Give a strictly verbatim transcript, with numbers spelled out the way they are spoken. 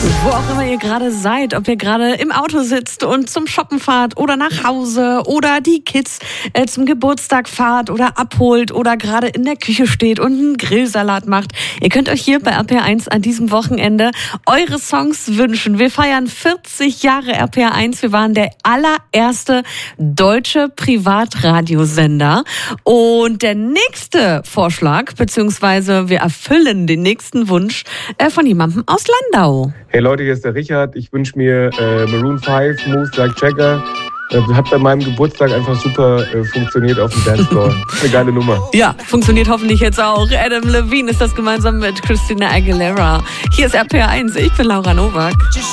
Wo auch immer ihr gerade seid, ob ihr gerade im Auto sitzt und zum Shoppen fahrt oder nach Hause oder die Kids äh, zum Geburtstag fahrt oder abholt oder gerade in der Küche steht und einen Grillsalat macht. Ihr könnt euch hier bei R P R eins an diesem Wochenende eure Songs wünschen. Wir feiern vierzig Jahre R P R eins. Wir waren der allererste deutsche Privatradiosender. Und der nächste Vorschlag, beziehungsweise wir erfüllen den nächsten Wunsch äh, von jemandem aus Landau. Hey Leute, hier ist der Richard. Ich wünsche mir äh, Maroon fünf, Moves Like Jagger. Äh, hat bei meinem Geburtstag einfach super äh, funktioniert auf dem Dancefloor. Eine geile Nummer. Ja, funktioniert hoffentlich jetzt auch. Adam Levine ist das gemeinsam mit Christina Aguilera. Hier ist R P R eins. Ich bin Laura Nowak.